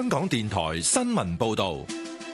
香港電台新聞報道。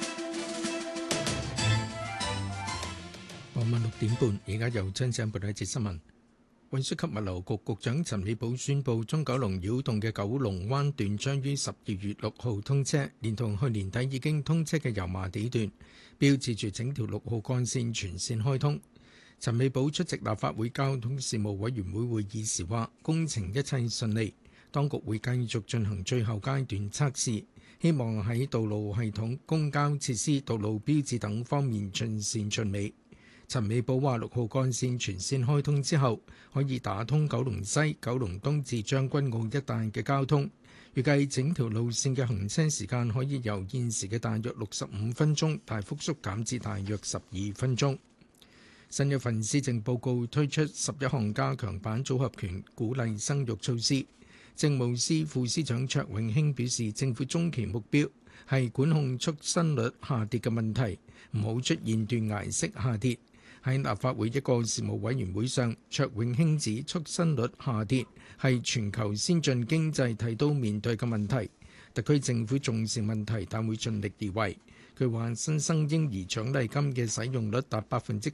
傍晚6點半，而家由張生報道一節新聞。運輸及物流局局長陳美寶宣布，中九龍繞道嘅九龍灣段將於12月6號通車，連同去年底已經通車嘅油麻地段，標誌住整條6號幹線全線開通。陳美寶出席立法會交通事務委員會會議時話，工程一切順利，當局會繼續進行最後階段測試，希望喺道路系統、公交設施、道路標誌等方面盡善盡美。陳美寶話：6號幹線全線開通之後，可以打通九龍西、九龍東至將軍澳一帶嘅交通。預計整條路線嘅行車時間可以由現時嘅大約65分鐘，大幅縮減至大約12分鐘。新一份施政報告推出11項加強版組合拳鼓勵生育措施。政務司副司長卓永興表示，政府中期目標係管控出生率下跌嘅問題，唔好出現斷崖式下跌。喺立法會一個事務委員會上，卓永興指出生率下跌係全球先進經濟體都面對嘅問題，特區政府重視問題，但會盡力而為。佢話新生嬰兒獎勵金嘅使用率達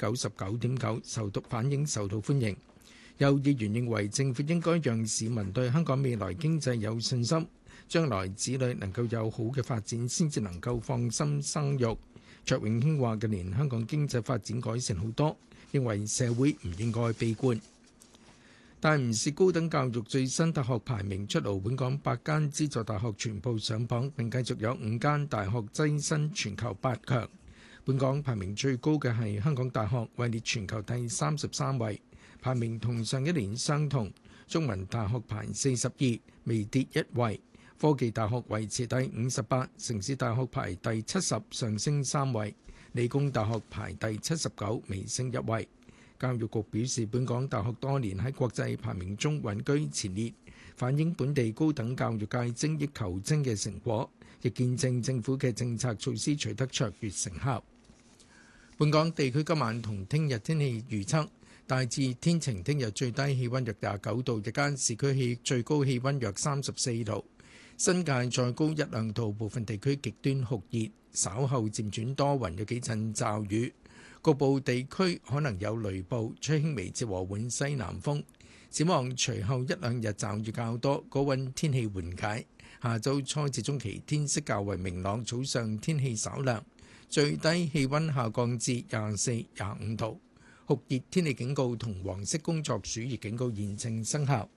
99.9%，受到歡迎。有議員認為政府應該讓市民對香港未來經濟有信心，將來子女能夠有好嘅發展，先至能夠放心生育。卓永興話：近年香港經濟發展改善好多，認為社會唔應該悲觀。大吳市高等教育最新大學排名出爐，本港8間資助大學全部上榜，並繼續有5間大學躋身全球8強。本港排名最高嘅係香港大學，位列全球第33位，排名同上一年相同。中文大學排42，微跌1位。科技大學維持第58，城市大學排第70，上升3位；理工大學排第79，微升1位。教育局表示，本港大學多年喺國際排名中穩居前列，反映本地高等教育界精益求精嘅成果，亦見證政府嘅政策措施取得卓越成效。本港地區今晚同聽日天氣預測大致天晴，聽日最低氣温約29度，日間市區最高氣温約34度。新界再高1、2度，部分地區極端酷熱，稍後漸轉多雲，有幾陣驟雨，局部地區可能有雷暴，吹輕微至和緩西南風。展望隨後1、2日驟雨較多，高溫天氣緩解。下周初至中期天色較為明朗，早上天氣稍涼，最低氣溫下降至24、25度。酷熱天氣警告同黃色工作暑熱警告現正生效。